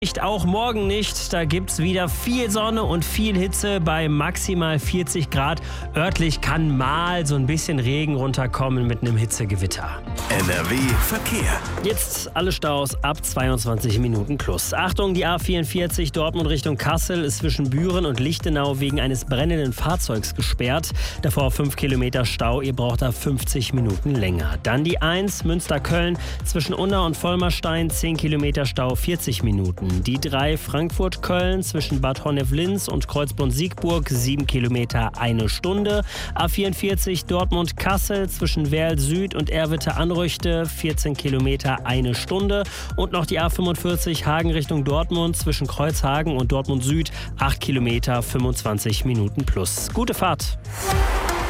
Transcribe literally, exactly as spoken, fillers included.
Nicht, auch morgen nicht. Da gibt's wieder viel Sonne und viel Hitze bei maximal vierzig Grad. Örtlich kann mal so ein bisschen Regen runterkommen mit einem Hitzegewitter. N R W Verkehr. Jetzt alle Staus ab zweiundzwanzig Minuten plus. Achtung, die A vierundvierzig Dortmund Richtung Kassel ist zwischen Büren und Lichtenau wegen eines brennenden Fahrzeugs gesperrt. Davor fünf Kilometer Stau, ihr braucht da fünfzig Minuten länger. Dann die eins Münster-Köln zwischen Unna und Vollmerstein, zehn Kilometer Stau, vierzig Minuten. Die drei Frankfurt-Köln zwischen Bad Honnef-Linz und Kreuzborn-Siegburg, sieben Kilometer, eine Stunde. A vierundvierzig Dortmund-Kassel zwischen Werl Süd und Erwitte-Anrüchte, vierzehn Kilometer, eine Stunde. Und noch die A fünfundvierzig Hagen Richtung Dortmund zwischen Kreuzhagen und Dortmund Süd, acht Kilometer, fünfundzwanzig Minuten plus. Gute Fahrt!